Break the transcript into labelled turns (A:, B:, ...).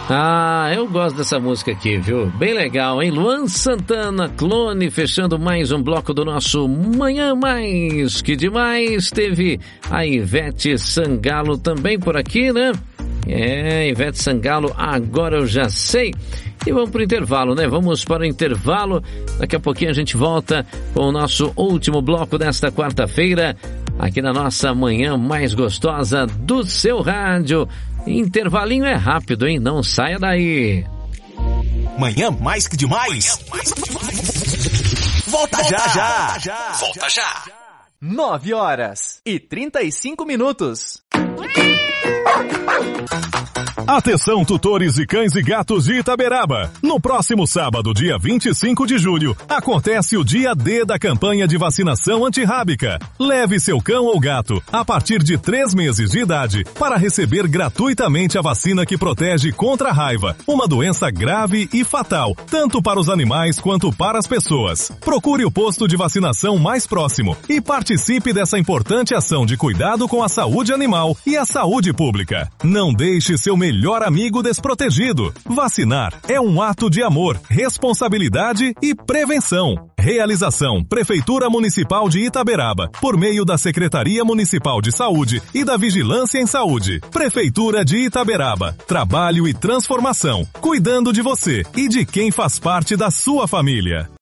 A: Ah, eu gosto dessa música aqui, viu? Bem legal, hein? Luan Santana, Clone, fechando mais um bloco do nosso Manhã Mais Que Demais. Teve a Ivete Sangalo também por aqui, né? Ivete Sangalo, Agora Eu Já Sei. E vamos para o intervalo, né? Vamos para o intervalo. Daqui a pouquinho a gente volta com o nosso último bloco desta quarta-feira, aqui na nossa Manhã Mais Gostosa do seu rádio. Intervalinho é rápido, hein? Não saia daí.
B: Manhã Mais Que Demais. Volta já. Volta já.
C: 9h35.
D: Atenção, tutores e cães e gatos de Itaberaba. No próximo sábado, dia 25 de julho, acontece o dia D da campanha de vacinação antirrábica. Leve seu cão ou gato, a partir de 3 meses de idade, para receber gratuitamente a vacina que protege contra a raiva, uma doença grave e fatal, tanto para os animais quanto para as pessoas. Procure o posto de vacinação mais próximo e participe dessa importante ação de cuidado com a saúde animal e a saúde pública. Não deixe seu melhor amigo desprotegido. Vacinar é um ato de amor, responsabilidade e prevenção. Realização: Prefeitura Municipal de Itaberaba, por meio da Secretaria Municipal de Saúde e da Vigilância em Saúde. Prefeitura de Itaberaba. Trabalho e transformação, cuidando de você e de quem faz parte da sua família.